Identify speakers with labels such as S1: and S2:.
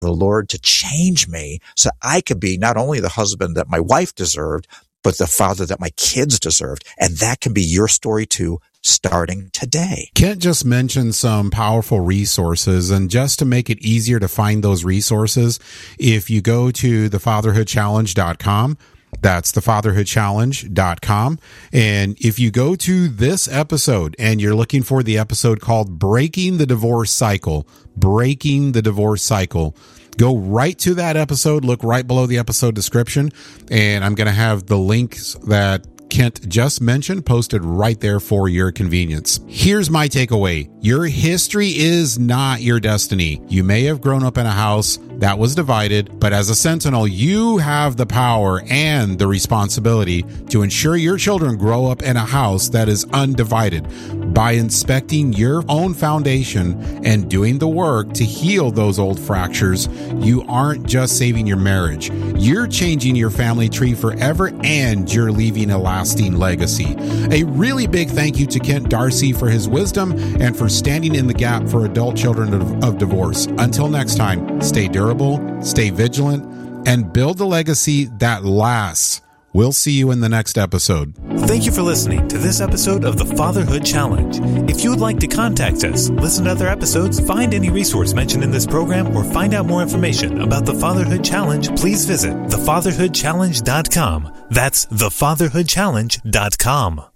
S1: the Lord to change me so I could be not only the husband that my wife deserved, but the father that my kids deserved. And that can be your story too, starting today.
S2: Kent just mentioned some powerful resources, and just to make it easier to find those resources, if you go to thefatherhoodchallenge.com, that's thefatherhoodchallenge.com. And if you go to this episode and you're looking for the episode called Breaking the Divorce Cycle, go right to that episode, look right below the episode description, and I'm going to have the links that Kent just mentioned posted right there for your convenience. Here's my takeaway. Your history is not your destiny. You may have grown up in a house that was divided, but as a sentinel, you have the power and the responsibility to ensure your children grow up in a house that is undivided by inspecting your own foundation and doing the work to heal those old fractures. You aren't just saving your marriage. You're changing your family tree forever, and you're leaving a lasting legacy. A really big thank you to Kent Darcy for his wisdom and for standing in the gap for adult children of divorce. Until next time, stay durable, stay vigilant, and build a legacy that lasts. We'll see you in the next episode.
S3: Thank you for listening to this episode of the Fatherhood Challenge. If you would like to contact us, listen to other episodes, find any resource mentioned in this program, or find out more information about the Fatherhood Challenge, please visit thefatherhoodchallenge.com. That's thefatherhoodchallenge.com.